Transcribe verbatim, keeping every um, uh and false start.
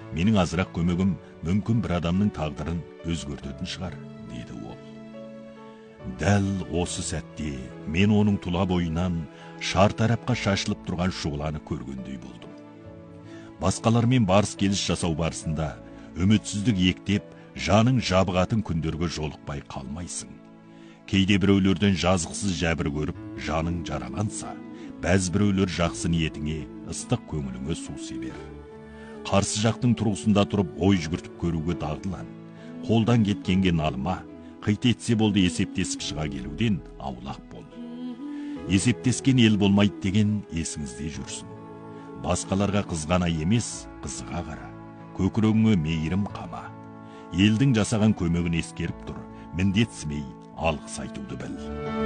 Менің азырақ көмегім мүмкін бір адамның тағдырын өзгертетін шығар, деді ол. Дәл осы сәтте мен оның тұла бойынан шартарапқа шашылып тұрған шұғыланы көргендей болдым. Басқалармен барыс келіс жасау барысында үмітсіздік ектеп, жаның жабығатын күндерге жолықпай қалмайсың. Кейде біреулерден жазықсыз жәбір көріп, жаның жараланса, бәз біреулер жақсы ниетіңе, ыстық көңіліңе су себер. Қарсы жақтың тұрғысында тұрып ой жүгіртіп көруге дағдылан. Қолдан кеткенге налыма, қит етсе болды есептесіп шыға келуден аулақ бол. Есептескен ел болмайды деген есіңізде жүрсін. Басқаларға қызғана емес, қызыға қара. Көкірегіңе мейірім қама. Елдің жасаған көмегін ескеріп тұр, міндетсімей алғыс айтуды біл.